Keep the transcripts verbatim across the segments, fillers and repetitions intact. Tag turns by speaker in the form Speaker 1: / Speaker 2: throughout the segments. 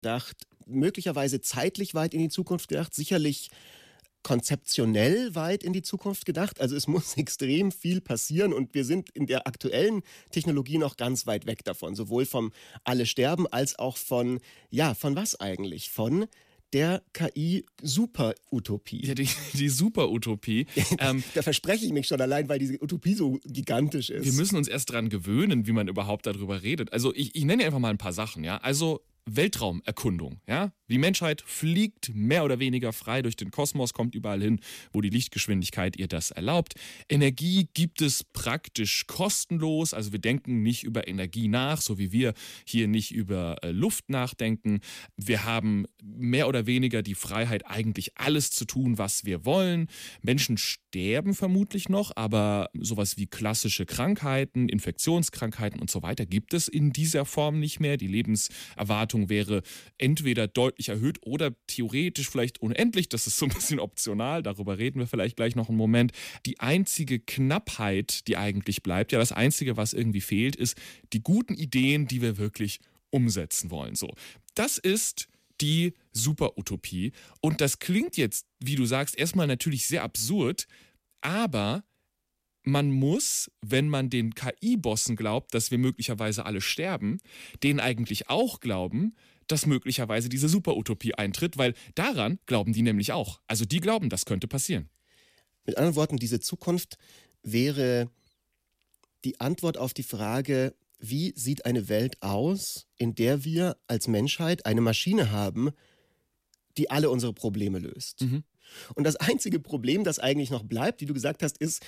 Speaker 1: gedacht, möglicherweise zeitlich weit in die Zukunft gedacht, sicherlich konzeptionell weit in die Zukunft gedacht. Also es muss extrem viel passieren und wir sind in der aktuellen Technologie noch ganz weit weg davon. Sowohl vom Alle sterben als auch von, ja, von was eigentlich? Von der K I-Super-Utopie.
Speaker 2: Ja, die, die Super-Utopie.
Speaker 1: ähm, da verspreche ich mich schon allein, weil diese Utopie so gigantisch ist.
Speaker 2: Wir müssen uns erst dran gewöhnen, wie man überhaupt darüber redet. Also ich, ich nenne einfach mal ein paar Sachen, ja. Also Weltraumerkundung, ja. Die Menschheit fliegt mehr oder weniger frei durch den Kosmos, kommt überall hin, wo die Lichtgeschwindigkeit ihr das erlaubt. Energie gibt es praktisch kostenlos, also wir denken nicht über Energie nach, so wie wir hier nicht über äh, Luft nachdenken. Wir haben mehr oder weniger die Freiheit, eigentlich alles zu tun, was wir wollen. Menschen sterben vermutlich noch, aber sowas wie klassische Krankheiten, Infektionskrankheiten und so weiter gibt es in dieser Form nicht mehr. Die Lebenserwartung wäre entweder deutlich erhöht oder theoretisch vielleicht unendlich. Das ist so ein bisschen optional, darüber reden wir vielleicht gleich noch einen Moment. Die einzige Knappheit, die eigentlich bleibt, ja das Einzige, was irgendwie fehlt, ist die guten Ideen, die wir wirklich umsetzen wollen. So, das ist die Super-Utopie und das klingt jetzt, wie du sagst, erstmal natürlich sehr absurd, aber man muss, wenn man den K I-Bossen glaubt, dass wir möglicherweise alle sterben, denen eigentlich auch glauben, dass möglicherweise diese Super-Utopie eintritt, weil daran glauben die nämlich auch. Also die glauben, das könnte passieren.
Speaker 1: Mit anderen Worten, diese Zukunft wäre die Antwort auf die Frage, wie sieht eine Welt aus, in der wir als Menschheit eine Maschine haben, die alle unsere Probleme löst. Mhm. Und das einzige Problem, das eigentlich noch bleibt, wie du gesagt hast, ist,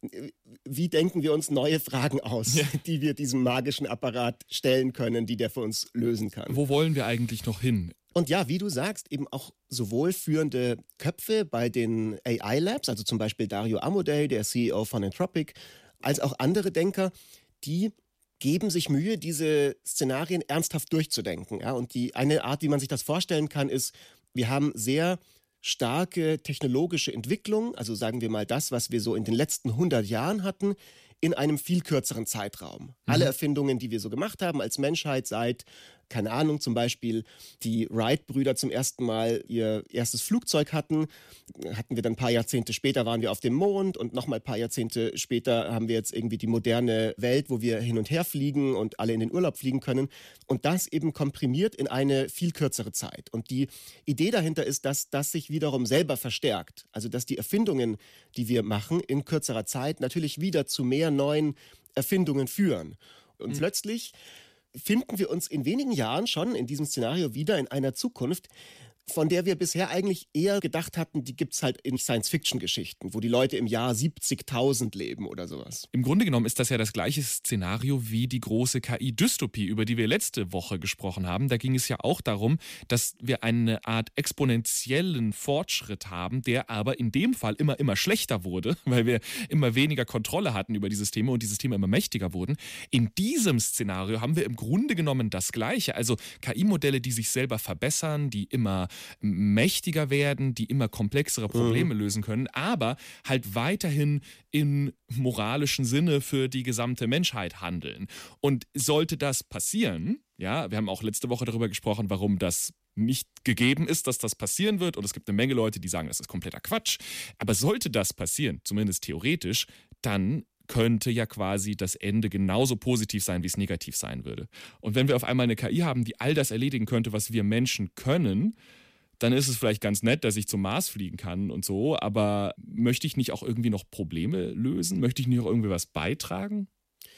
Speaker 1: wie denken wir uns neue Fragen aus, ja, die wir diesem magischen Apparat stellen können, die der für uns lösen kann.
Speaker 2: Wo wollen wir eigentlich noch hin?
Speaker 1: Und ja, wie du sagst, eben auch sowohl führende Köpfe bei den A I-Labs, also zum Beispiel Dario Amodei, der C E O von Anthropic, als auch andere Denker, die geben sich Mühe, diese Szenarien ernsthaft durchzudenken. Ja? Und die eine Art, wie man sich das vorstellen kann, ist, wir haben sehr starke technologische Entwicklung, also sagen wir mal das, was wir so in den letzten hundert Jahren hatten, in einem viel kürzeren Zeitraum. Mhm. Alle Erfindungen, die wir so gemacht haben als Menschheit seit, keine Ahnung, zum Beispiel die Wright-Brüder zum ersten Mal ihr erstes Flugzeug hatten, hatten wir dann ein paar Jahrzehnte später, waren wir auf dem Mond und nochmal ein paar Jahrzehnte später haben wir jetzt irgendwie die moderne Welt, wo wir hin und her fliegen und alle in den Urlaub fliegen können und das eben komprimiert in eine viel kürzere Zeit. Und die Idee dahinter ist, dass das sich wiederum selber verstärkt. Also dass die Erfindungen, die wir machen, in kürzerer Zeit natürlich wieder zu mehr neuen Erfindungen führen. Und mhm. plötzlich finden wir uns in wenigen Jahren schon in diesem Szenario wieder in einer Zukunft, von der wir bisher eigentlich eher gedacht hatten, die gibt es halt in Science-Fiction-Geschichten, wo die Leute im Jahr siebzigtausend leben oder sowas.
Speaker 2: Im Grunde genommen ist das ja das gleiche Szenario wie die große K I-Dystopie, über die wir letzte Woche gesprochen haben. Da ging es ja auch darum, dass wir eine Art exponentiellen Fortschritt haben, der aber in dem Fall immer, immer schlechter wurde, weil wir immer weniger Kontrolle hatten über die Systeme und die Systeme immer mächtiger wurden. In diesem Szenario haben wir im Grunde genommen das Gleiche, also K I-Modelle, die sich selber verbessern, die immer mächtiger werden, die immer komplexere Probleme mhm. lösen können, aber halt weiterhin im moralischen Sinne für die gesamte Menschheit handeln. Und sollte das passieren, ja, wir haben auch letzte Woche darüber gesprochen, warum das nicht gegeben ist, dass das passieren wird und es gibt eine Menge Leute, die sagen, das ist kompletter Quatsch, aber sollte das passieren, zumindest theoretisch, dann könnte ja quasi das Ende genauso positiv sein, wie es negativ sein würde. Und wenn wir auf einmal eine K I haben, die all das erledigen könnte, was wir Menschen können, dann ist es vielleicht ganz nett, dass ich zum Mars fliegen kann und so, aber möchte ich nicht auch irgendwie noch Probleme lösen? Möchte ich nicht auch irgendwie was beitragen?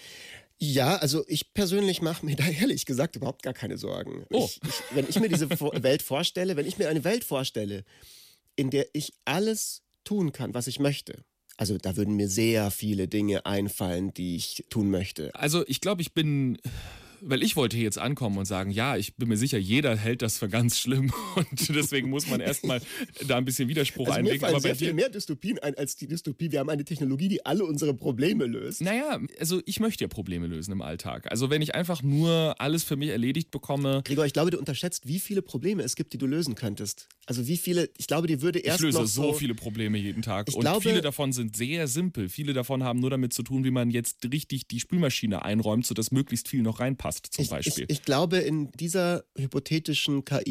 Speaker 1: Ja, also ich persönlich mache mir da ehrlich gesagt überhaupt gar keine Sorgen.
Speaker 2: Oh.
Speaker 1: Ich, ich, wenn ich mir diese Welt vorstelle, wenn ich mir eine Welt vorstelle, in der ich alles tun kann, was ich möchte, also da würden mir sehr viele Dinge einfallen, die ich tun möchte.
Speaker 2: Also ich glaube, ich bin... Weil ich wollte hier jetzt ankommen und sagen, ja, ich bin mir sicher, jeder hält das für ganz schlimm und deswegen muss man erstmal da ein bisschen Widerspruch
Speaker 1: also
Speaker 2: einlegen.
Speaker 1: Mir fallen
Speaker 2: aber
Speaker 1: sehr viel mehr Dystopien ein als die Dystopie. Wir haben eine Technologie, die alle unsere Probleme löst.
Speaker 2: Naja, also ich möchte ja Probleme lösen im Alltag. Also wenn ich einfach nur alles für mich erledigt bekomme...
Speaker 1: Gregor, ich glaube, du unterschätzt, wie viele Probleme es gibt, die du lösen könntest. Also wie viele, ich glaube, die würde erst
Speaker 2: Ich löse
Speaker 1: noch
Speaker 2: so
Speaker 1: so
Speaker 2: viele Probleme jeden Tag.
Speaker 1: Ich
Speaker 2: Und
Speaker 1: glaube-
Speaker 2: viele davon sind sehr simpel. Viele davon haben nur damit zu tun, wie man jetzt richtig die Spülmaschine einräumt, sodass möglichst viel noch reinpasst, zum
Speaker 1: ich,
Speaker 2: Beispiel.
Speaker 1: Ich, ich glaube, in dieser hypothetischen K I